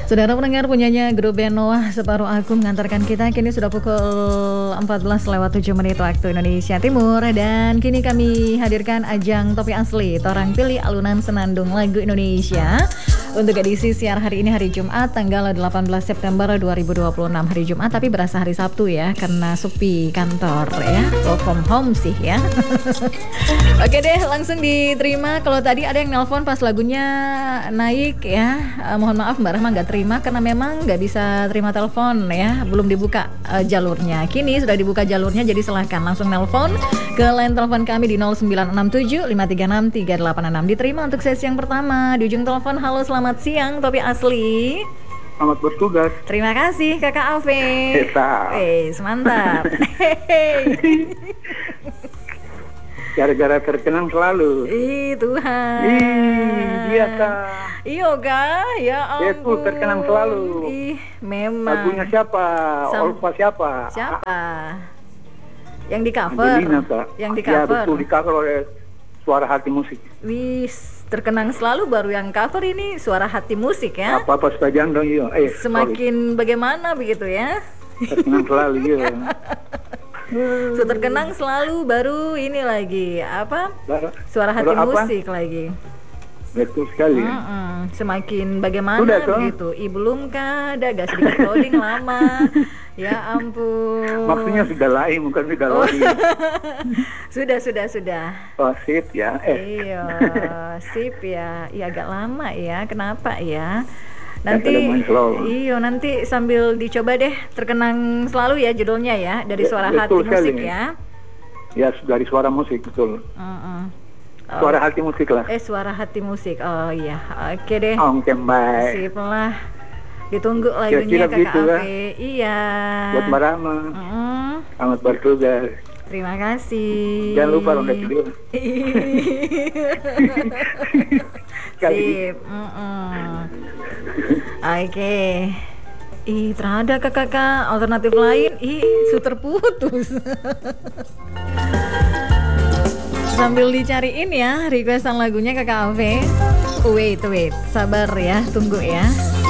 Saudara pendengar, punyanya grup band Noah Separuh Aku mengantarkan kita. Kini sudah pukul 14:07 waktu Indonesia Timur. Dan kini kami hadirkan ajang Topi Asli Torang Pilih Alunan Senandung Lagu Indonesia untuk edisi siar hari ini, hari Jumat tanggal 18 September 2026. Hari Jumat tapi berasa hari Sabtu ya, karena sepi kantor ya, work from home sih ya. Oke deh, langsung diterima. Kalau tadi ada yang nelpon pas lagunya naik ya, mohon maaf Mbak Rahma nggak terima karena memang nggak bisa terima telepon ya, belum dibuka jalurnya. Kini sudah dibuka jalurnya, jadi silahkan langsung nelpon ke line telepon kami di 0967 536 386. Diterima untuk sesi yang pertama. Di ujung telepon, halo selamat siang Topi Asli. Selamat bertugas. Terima kasih Kakak Ave. Mantap. Gara-gara terkenang selalu. Ih Tuhan. Iya Kak. Iya Kak, ya ampun. Itu terkenang selalu. Ih, memang. Lagunya siapa? Olpa siapa? Siapa? Yang di cover. Angelina Kak. Yang di Ya cover. betul, di cover oleh Suara Hati Musik. Wis, terkenang selalu, baru yang cover ini Suara Hati Musik ya. Apa-apa sepanjang dong iya. Semakin bagaimana begitu ya? Terkenang selalu iya. So, terkenang selalu, baru ini lagi apa? Suara Hati Musik lagi. Betul sekali. Semakin bagaimana Sudah, begitu? Belum kah? Ada agak sedikit loading lama. Ya ampun. Maksudnya sudah lain, bukan sudah loading. Sudah. Oh sip ya. Iya, sip ya. Iya agak lama ya. Kenapa ya? Nanti nanti sambil dicoba deh, terkenang selalu ya judulnya ya, dari Suara Hati Musik ya. Ya, dari Suara Musik betul. Suara Hati Musik lah. Suara Hati Musik. Oh iya, oke deh. Oke, baik. Sip lah. Ditunggu lagunya Kakak Ave. Iya. Buat Mbak Rahma. Selamat bertugas. Terima kasih. Jangan lupa ronda kedua. Sip. Oke. Terada kakak alternatif lain. Terputus. Sambil dicariin ya requestan lagunya Kakak Ave. Wait. Sabar ya, tunggu ya.